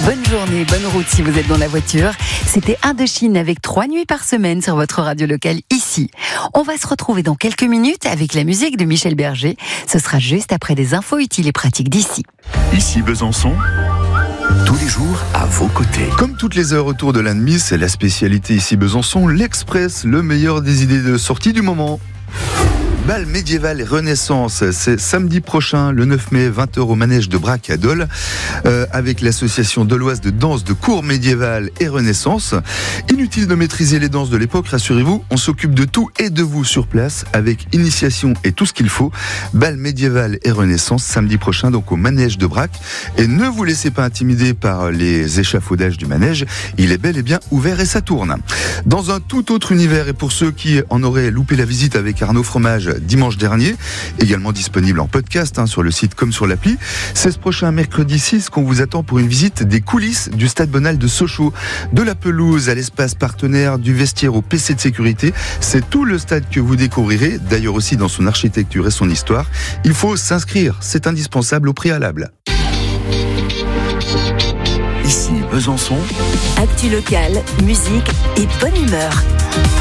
Bonne journée, bonne route si vous êtes dans la voiture. C'était Indochine avec 3 nuits par semaine sur votre radio locale ici. On va se retrouver dans quelques minutes avec la musique de Michel Berger. Ce sera juste après des infos utiles et pratiques d'ici. Ici Besançon, tous les jours à vos côtés. Comme toutes les heures autour de l'Annemis, c'est la spécialité ici Besançon, l'Express, le meilleur des idées de sortie du moment. Bal médiéval et Renaissance, c'est samedi prochain, le 9 mai, 20h au manège de Brac à Dole, avec l'association doloise de danse de cours médiéval et Renaissance. Inutile de maîtriser les danses de l'époque, rassurez-vous, on s'occupe de tout et de vous sur place, avec initiation et tout ce qu'il faut. Bal médiéval et Renaissance, samedi prochain, donc au manège de Brac. Et ne vous laissez pas intimider par les échafaudages du manège, il est bel et bien ouvert et ça tourne. Dans un tout autre univers, et pour ceux qui en auraient loupé la visite avec Arnaud Fromage dimanche dernier, également disponible en podcast sur le site comme sur l'appli. C'est ce prochain mercredi 6 qu'on vous attend pour une visite des coulisses du stade Bonal de Sochaux. De la pelouse à l'espace partenaire, du vestiaire au PC de sécurité, c'est tout le stade que vous découvrirez, d'ailleurs aussi dans son architecture et son histoire. Il faut s'inscrire, c'est indispensable au préalable. Ici Besançon, Actu locale, musique et bonne humeur.